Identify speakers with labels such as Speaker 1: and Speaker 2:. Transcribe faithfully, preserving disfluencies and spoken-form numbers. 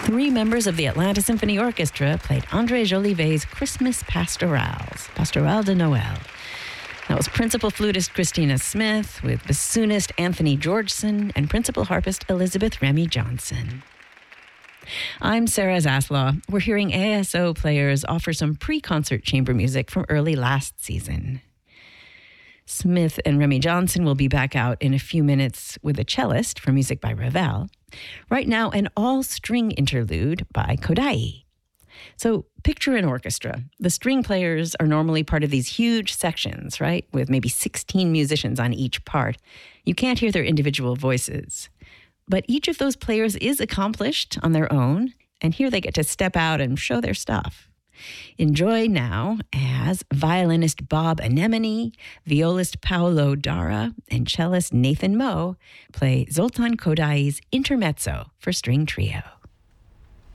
Speaker 1: Three members of the Atlanta Symphony Orchestra played André Jolivet's Christmas Pastorals, Pastoral de Noël. That was principal flutist Christina Smith with bassoonist Anthony Georgeson and principal harpist Elizabeth Remy Johnson. I'm Sarah Zaslaw. We're hearing A S O players offer some pre-concert chamber music from early last season. Smith and Remy Johnson will be back out in a few minutes with a cellist for music by Ravel. Right now, an all-string interlude by Kodály. So picture an orchestra. The string players are normally part of these huge sections, right, with maybe sixteen musicians on each part. You can't hear their individual voices. But each of those players is accomplished on their own, and here they get to step out and show their stuff. Enjoy now as violinist Bob Anemone, violist Paolo Dara, and cellist Nathan Moe play Zoltan Kodály's Intermezzo for string trio.